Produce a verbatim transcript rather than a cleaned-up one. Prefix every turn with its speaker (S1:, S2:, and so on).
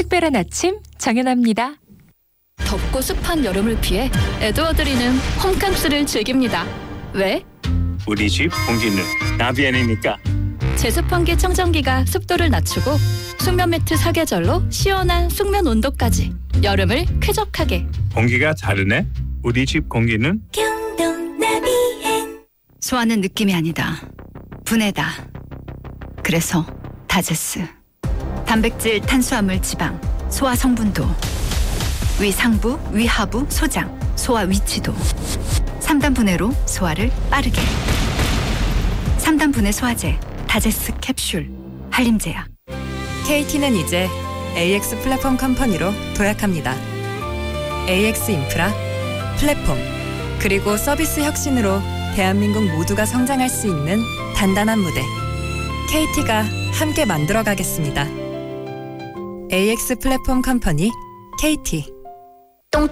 S1: 특별한 아침 정연아입니다.
S2: 덥고 습한 여름을 피해 에드워드리는 홈캉스를 즐깁니다. 왜?
S3: 우리 집 공기는 나비안이니까.
S2: 제습환기 청정기가 습도를 낮추고 숙면 매트 사계절로 시원한 숙면 온도까지 여름을 쾌적하게.
S3: 공기가 다르네. 우리 집 공기는
S4: 경동 나비엔.
S5: 소화는 느낌이 아니다. 분해다. 그래서 다제스. 단백질, 탄수화물, 지방, 소화 성분도, 위 상부, 위 하부, 소장, 소화 위치도 삼 단 분해로 소화를 빠르게. 삼 단 분해 소화제 다제스 캡슐 한림제약.
S6: 케이티는 이제 에이엑스 플랫폼 컴퍼니로 도약합니다. 에이엑스 인프라, 플랫폼, 그리고 서비스 혁신으로 대한민국 모두가 성장할 수 있는 단단한 무대. 케이티가 함께 만들어가겠습니다. 에이엑스 플랫폼 컴퍼니 케이티.